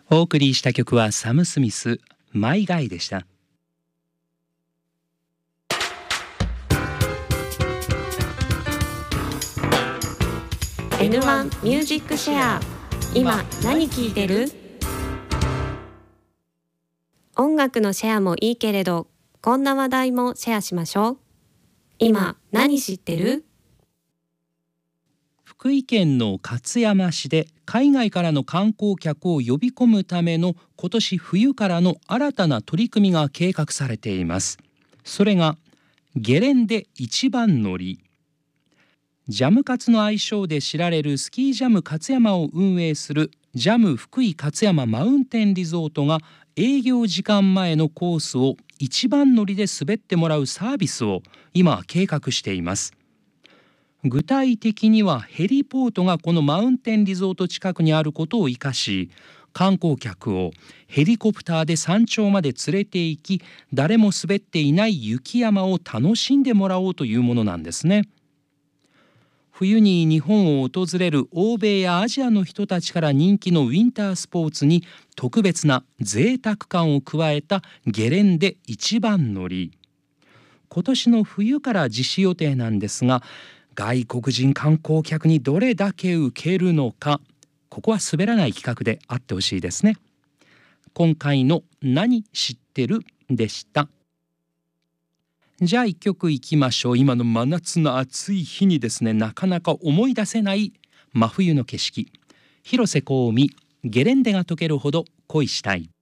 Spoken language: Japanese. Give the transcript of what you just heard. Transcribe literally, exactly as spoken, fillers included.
お送りした曲はサム・スミス、マイ・ガイでした。 エヌワン ミュージックシェア。今何聴いてる？音楽のシェアもいいけれど、こんな話題もシェアしましょう。今何知ってる？ 福井県の勝山市で海外からの観光客を呼び込むための今年冬からの新たな取り組みが計画されています。それがゲレンデ一番乗り。ジャムカツの愛称で知られるスキージャム勝山を運営するジャム福井勝山マウンテンリゾートが営業時間前のコースを一番乗りで滑ってもらうサービスを今計画しています。具体的にはヘリポートがこのマウンテンリゾート近くにあることを生かし、観光客をヘリコプターで山頂まで連れて行き、誰も滑っていない雪山を楽しんでもらおうというものなんですね。冬に日本を訪れる欧米やアジアの人たちから人気のウィンタースポーツに特別な贅沢感を加えたゲレンデ一番乗り。今年の冬から実施予定なんですが、外国人観光客にどれだけ受けるのか、ここは滑らない企画であってほしいですね。今回の何知ってるでした。じゃあ一曲いきましょう。今の真夏の暑い日にですね、なかなか思い出せない真冬の景色。広瀬香美、ゲレンデが溶けるほど恋したい。